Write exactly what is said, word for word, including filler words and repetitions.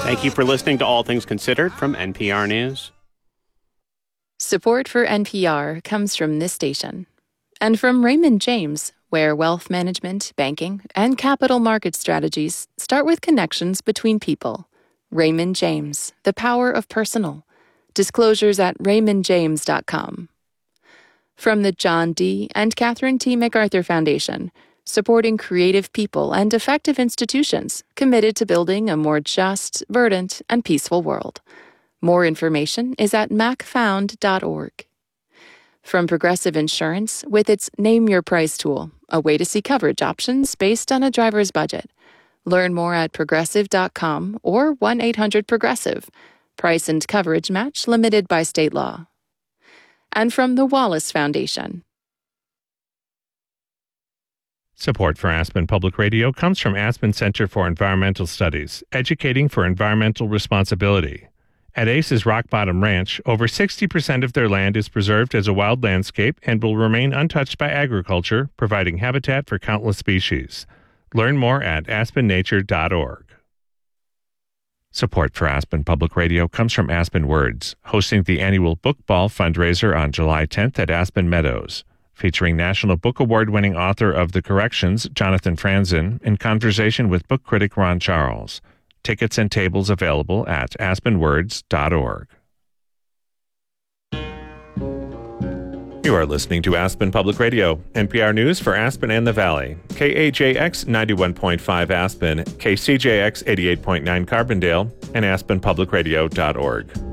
Thank you for listening to All Things Considered from N P R News. Support for N P R comes from this station and from Raymond James, where wealth management, banking, and capital market strategies start with connections between people. Raymond James, the power of personal. Disclosures at raymond james dot com. From the John D. and Catherine T. MacArthur Foundation, supporting creative people and effective institutions committed to building a more just, verdant, and peaceful world. More information is at mac found dot org. From Progressive Insurance, with its Name Your Price tool, a way to see coverage options based on a driver's budget. Learn more at progressive dot com or one eight hundred progressive. Price and coverage match limited by state law. And from the Wallace Foundation. Support for Aspen Public Radio comes from Aspen Center for Environmental Studies, educating for environmental responsibility. At Ace's Rock Bottom Ranch, over sixty percent of their land is preserved as a wild landscape and will remain untouched by agriculture, providing habitat for countless species. Learn more at aspen nature dot org. Support for Aspen Public Radio comes from Aspen Words, hosting the annual Book Ball fundraiser on July tenth at Aspen Meadows, featuring National Book Award-winning author of The Corrections, Jonathan Franzen, in conversation with book critic Ron Charles. Tickets and tables available at aspen words dot org. You are listening to Aspen Public Radio, N P R News for Aspen and the Valley. K A J X ninety-one point five Aspen, K C J X eighty-eight point nine Carbondale, and aspen public radio dot org.